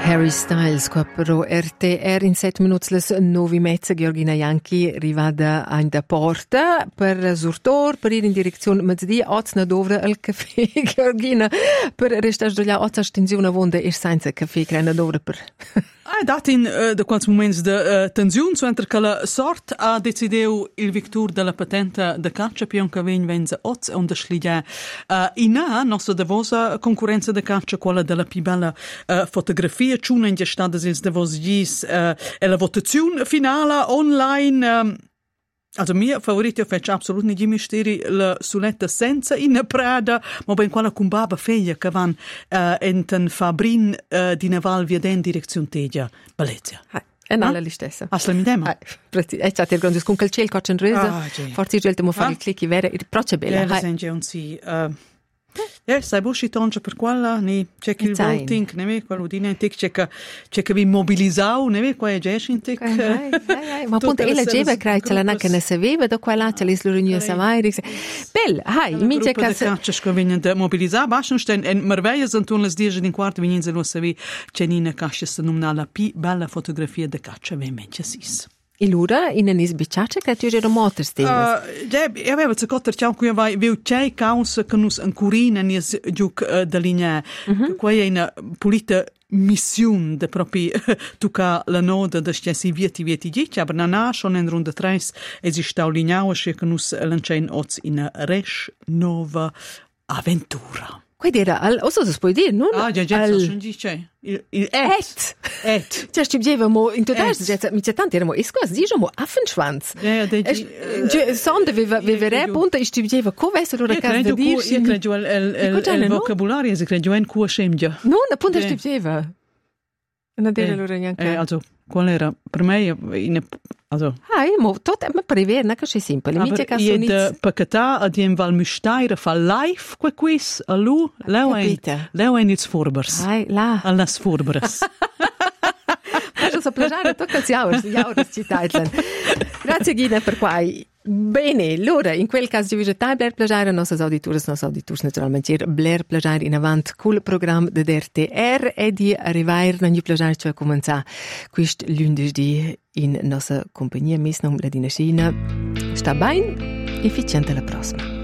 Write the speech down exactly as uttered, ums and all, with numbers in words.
Harry Styles, qua però R T R in sette minuti les nove mezza, Georgina Janchi rivada in da porta per Surtor, per ir in direzione mezzodia, ozna dovra al caffè, Georgina, per restare già ozza stensione vonda e senza caffè, crena dovra per... Ah, dat in uh, de quals moments de uh, tensiun, so entre che la sort ha decideu il victor della patente de caccia pion che ven venza oz on de schligè. Uh, ina, nostra devosa concorrenza de caccia, quella della più bella uh, fotografia, ciuna in gestada sils devos gis uh, e la votazione finale online... Um, Also mia favorito fece absolut nicht misteri la suletta senza in prada, ma ben quella con baba figlia che van uh, enten fabrin uh, di naval via den direzione tegia. Bellezia. E non è la stessa. Asla mi dema. E c'è il grande con calcel coccia resa. Forse il mo fare clic vere il proce bella. Ja, sente un si Ja, sai busci tonja per quella, ne c'è il voting, ne me quello di nentic c'è che c'è che vi mobilisau, ne me qua è già scintic. Ma appunto e la geva creita la naca ne saveva da quella c'è le slurigno samairi. Bel, hai, mi c'è che c'è che vengono da mobilisare, bastion sten en merveille sunt un les dieci in quarto vengono se lo savi c'è nina cascia se non la più bella fotografia de caccia ve mence sis. E l'ora in un isbicciaccia che tu eri motor steves? Ja, io avevo cercato ciò qui vai viu c'è causa che nus ancurina nis giuc da linea. Qua è una polita mission de propi tuca la noda da stessi vieti vieti dice, aber na schon in runde tre esistau linea che nus lanciain oz in resch nova avventura. Quindi era al osso si può dire, non? Ah, già già al... schon dice. Il il et. Et. Cioè ci dicevamo in totale già mi c'è tanto erano iscos diciamo Affenschwanz. Ja, ja, de sonde vive vivere punto ich diceva come essere la casa di io credo il il vocabolario si credo in cua scemgia. Non, appunto ci diceva. Non dire loro neanche. Eh, also qual era per me in also hai mo tot ma prevere che è semplice mi c'è caso ni de pakata ad in val mustaire fa live que quiz a lu lewen lewen its forbers hai la al nas forbers faccio so plagiare tocca si aur si aur cittadlen grazie Gina per quai. Bene, allora, in quel caso di vegetare Blair plagiare nostre auditore, nostre auditore naturalmente Blair plagiare in avanti col programma di R T R e di arrivare a new plagiare cioè cominciare questo lunedì in nostra compagnia, mes non la di Cina. Sta bene, efficiente la prossima.